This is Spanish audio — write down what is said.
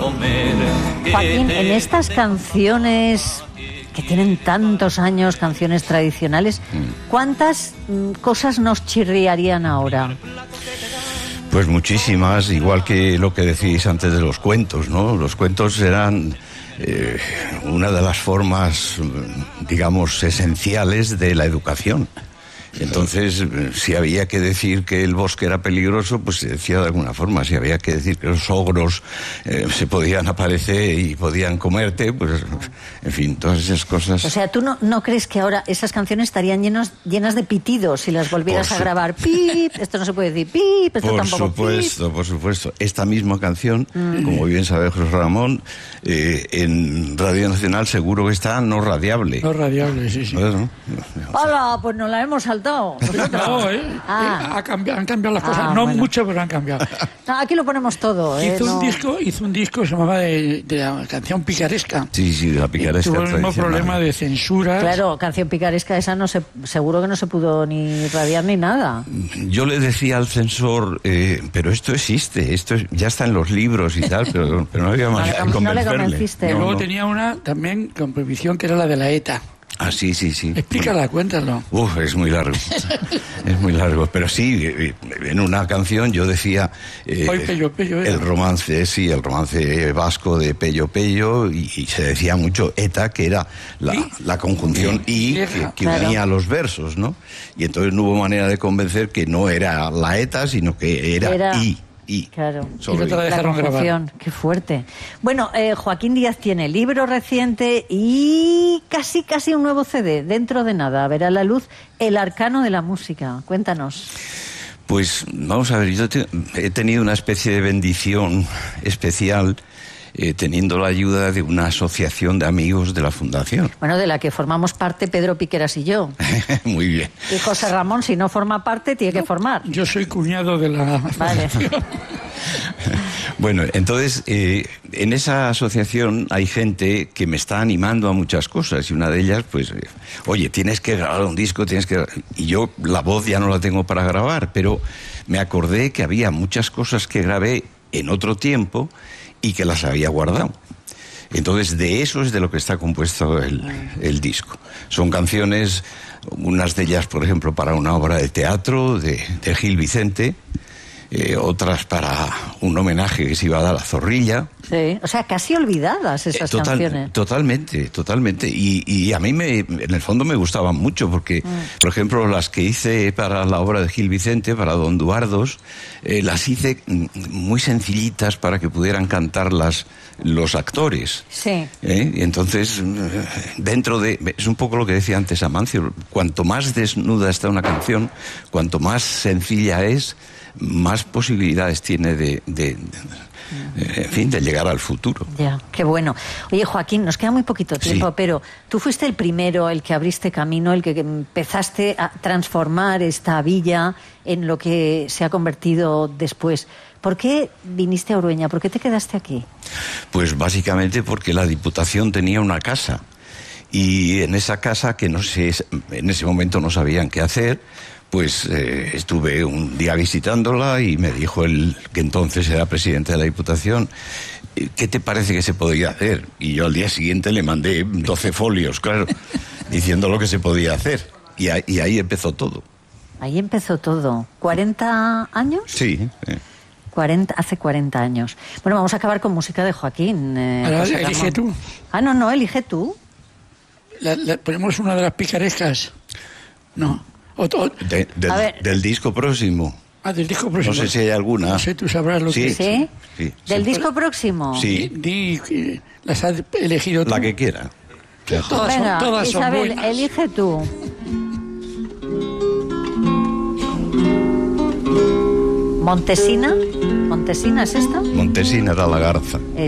Joaquín, en estas canciones que tienen tantos años, canciones tradicionales, ¿cuántas cosas nos chirriarían ahora? Pues muchísimas, igual que lo que decís antes de los cuentos, ¿no? Los cuentos eran una de las formas, digamos, esenciales de la educación. Entonces, si había que decir que el bosque era peligroso, pues se decía de alguna forma. Si había que decir que los ogros se podían aparecer y podían comerte, pues, en fin, todas esas cosas. O sea, ¿tú no crees que ahora esas canciones estarían llenas de pitidos si las volvieras a grabar? ¡Pip! Esto no se puede decir ¡pip! Esto tampoco. Por supuesto. Esta misma canción, como bien sabe José Ramón, en Radio Nacional seguro que está no radiable. No radiable, sí. Bueno, ¡Hola! Pues nos la hemos saltado. No, han cambiado las cosas, no bueno. mucho, pero han cambiado. No, aquí lo ponemos todo. Hizo un disco que se llamaba de la canción picaresca. Sí, de la picaresca. Tuvo el mismo problema de censura. Claro, canción picaresca, esa seguro que no se pudo ni radiar ni nada. Yo le decía al censor, pero esto existe, ya está en los libros y tal, pero no había más que convencerle. No le convenciste. Y luego tenía una también con prohibición que era la de la ETA. Ah, sí. Explícala, cuéntalo. Es muy largo. Es muy largo. Pero sí, en una canción yo decía el romance vasco de Pello Pello, y se decía mucho ETA, que era la conjunción que unía los versos, ¿no? Y entonces no hubo manera de convencer que no era la ETA, sino que era I. Claro. Y no te la dejaron grabar. Qué fuerte. Bueno, Joaquín Díaz tiene libro reciente y casi un nuevo CD. Dentro de nada verá la luz El Arcano de la Música. Cuéntanos. Pues vamos a ver, yo he tenido una especie de bendición especial teniendo la ayuda de una asociación de amigos de la Fundación. Bueno, de la que formamos parte Pedro Piqueras y yo. Muy bien. Y José Ramón, si no forma parte, tiene que formar. Yo soy cuñado de la... Vale. Bueno, entonces, en esa asociación hay gente que me está animando a muchas cosas, y una de ellas, pues, oye, tienes que grabar un disco, y yo la voz ya no la tengo para grabar, pero me acordé que había muchas cosas que grabé en otro tiempo y que las había guardado. Entonces, de eso es de lo que está compuesto el disco. Son canciones, unas de ellas, por ejemplo, para una obra de teatro de Gil Vicente, otras para un homenaje que se iba a dar a Zorrilla. Sí, o sea, casi olvidadas esas canciones. Totalmente. Y a mí, en el fondo, me gustaban mucho, porque, por ejemplo, las que hice para la obra de Gil Vicente, para Don Duardos, las hice muy sencillitas para que pudieran cantarlas los actores. Sí. Y entonces, es un poco lo que decía antes Amancio, cuanto más desnuda está una canción, cuanto más sencilla es, más posibilidades tiene de llegar al futuro. Ya, qué bueno. Oye, Joaquín, nos queda muy poquito tiempo, pero tú fuiste el primero, el que abriste camino, el que empezaste a transformar esta villa en lo que se ha convertido después. ¿Por qué viniste a Urueña? ¿Por qué te quedaste aquí? Pues básicamente porque la Diputación tenía una casa, y en esa casa, que no sé, en ese momento no sabían qué hacer, pues estuve un día visitándola y me dijo el que entonces era presidente de la Diputación, ¿qué te parece que se podía hacer? Y yo al día siguiente le mandé 12 folios, claro, diciendo lo que se podía hacer. Y ahí empezó todo. Ahí empezó todo. ¿40 años? Sí. Hace 40 años. Bueno, vamos a acabar con música de Joaquín. Elige tú. No, elige tú. Ponemos una de las picarescas. No. Del disco próximo. Del disco próximo. No sé si hay alguna. No sé, tú sabrás lo que es. ¿Sí? ¿Del disco próximo? Sí. Las has elegido tú. La que quiera. Venga, todas son Isabel, buenas. elige tú. ¿Montesina? ¿Montesina es esta? Montesina da la Garza.